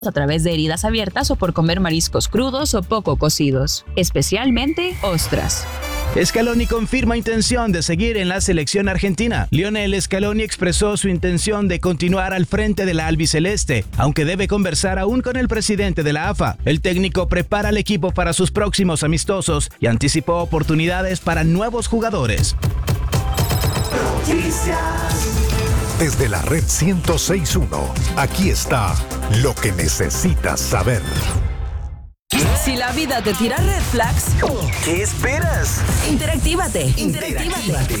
a través de heridas abiertas o por comer mariscos crudos o poco cocidos, especialmente ostras. Scaloni confirma intención de seguir en la selección argentina. Lionel Scaloni expresó su intención de continuar al frente de la albiceleste, aunque debe conversar aún con el presidente de la AFA. El técnico prepara al equipo para sus próximos amistosos y anticipó oportunidades para nuevos jugadores. Desde la red 106.1, aquí está lo que necesitas saber. Si la vida te tira red flags, ¿qué esperas? interactívate.